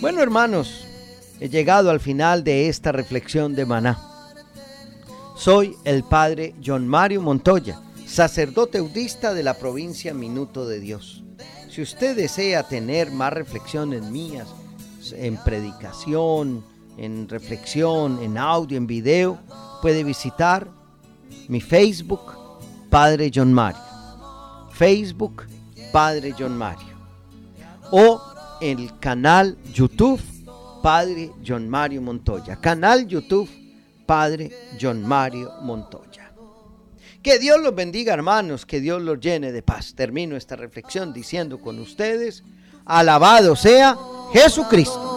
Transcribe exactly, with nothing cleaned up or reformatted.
Bueno, hermanos, he llegado al final de esta reflexión de Maná. Soy el padre John Mario Montoya, sacerdote eudista de la provincia Minuto de Dios. Si usted desea tener más reflexiones mías en predicación, en reflexión, en audio, en video, puede visitar mi Facebook, Padre John Mario. Facebook, Padre John Mario. O el canal YouTube, Padre John Mario Montoya. Canal YouTube, Padre John Mario Montoya. Que Dios los bendiga, hermanos, que Dios los llene de paz. Termino esta reflexión diciendo con ustedes, alabado sea Jesucristo.